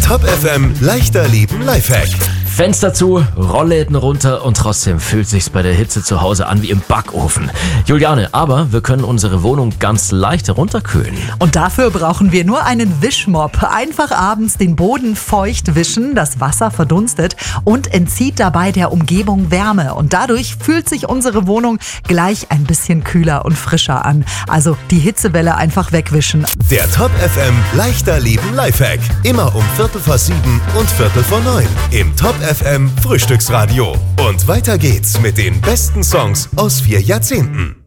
Top FM leichter Leben Lifehack. Fenster zu, Rollläden runter und trotzdem fühlt sich's bei der Hitze zu Hause an wie im Backofen. Juliane, aber wir können unsere Wohnung ganz leicht herunterkühlen. Und dafür brauchen wir nur einen Wischmopp. Einfach abends den Boden feucht wischen, das Wasser verdunstet und entzieht dabei der Umgebung Wärme. Und dadurch fühlt sich unsere Wohnung gleich ein bisschen kühler und frischer an. Also die Hitzewelle einfach wegwischen. Der Top FM leichter Leben Lifehack. Immer um 7:15 und 8:45 im Top FM Frühstücksradio. Und weiter geht's mit den besten Songs aus 4 Jahrzehnten.